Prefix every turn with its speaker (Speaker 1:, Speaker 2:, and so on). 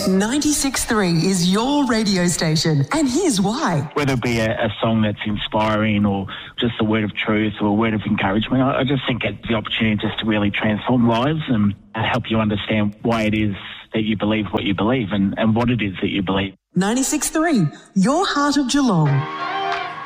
Speaker 1: 96.3 is your radio station, and here's why.
Speaker 2: Whether it be a song that's inspiring or just a word of truth or a word of encouragement, I just think it's the opportunity just to really transform lives and help you understand why it is that you believe what you believe and what it is that you believe.
Speaker 1: 96.3, your heart of Geelong.